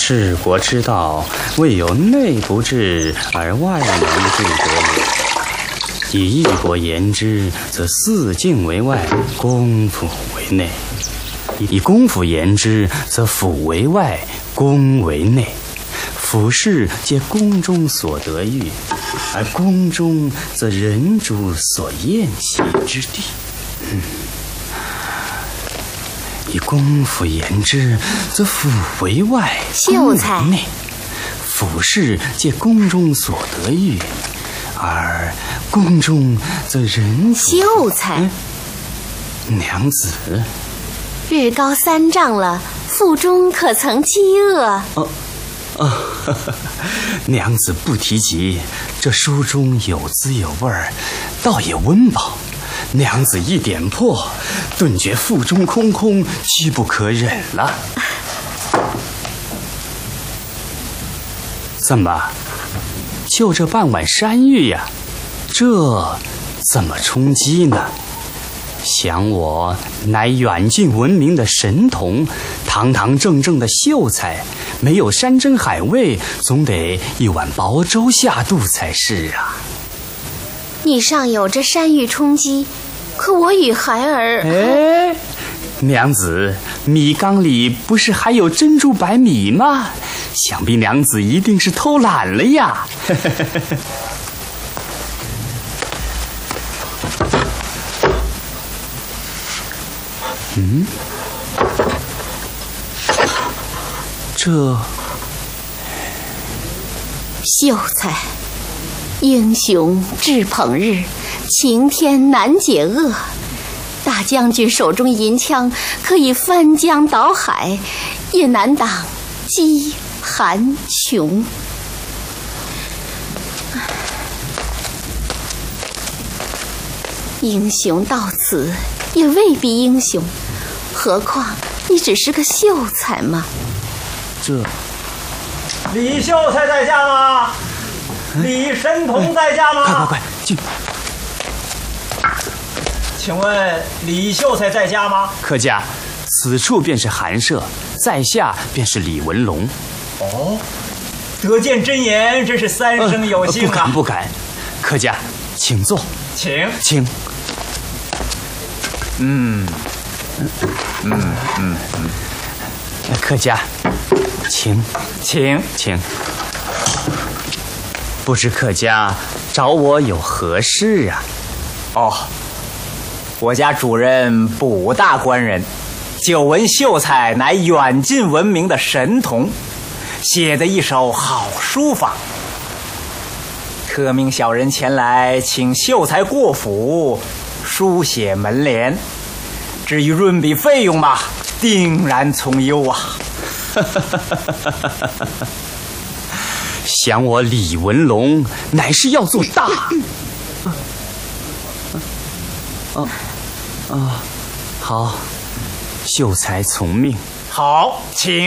治国之道，未有内不治而外能治者也。以一国言之，则四境为外，公府为内；以公府言之，则府为外，宫为内。府事皆宫中所得遇，而宫中则人主所宴席之地。以公府言之，则府为外， 秀才内；府事皆宫中所得遇，而宫中则人主。 秀才， 娘子， 日高3丈了，腹中可曾饥饿？ 娘子不提及，这书中有滋有味儿，倒也温饱。娘子一点破，顿觉腹中空空，饥不可忍了。怎么，就这半碗山芋呀？这怎么充饥呢？想我乃远近闻名的神童，堂堂正正的秀才，没有山珍海味，总得一碗薄粥下肚才是啊。 你尚有这山芋充饥，可我与孩儿…… 娘子，米缸里不是还有珍珠白米吗？想必娘子一定是偷懒了呀。这秀才，英雄志捧日，晴天难解厄。大将军手中银枪可以翻江倒海，也难挡饥寒穷。英雄到此也未必英雄，何况你只是个秀才嘛。 这李秀才在家吗？李神童在家吗？ 快进！ 请问李秀才在家吗？ 客家，此处便是寒舍，在下便是李文龙。 哦，得见真言，真是三生有幸啊！ 不敢。客家，请坐。请。客家，请。不知客家找我有何事啊？ 我家主人卜大官人，久闻秀才乃远近闻名的神童，写的一手好书法，特命小人前来请秀才过府书写门联。至于润笔费用嘛，定然从优啊。 想我李文龙乃是要做大。好，秀才从命。 好，请。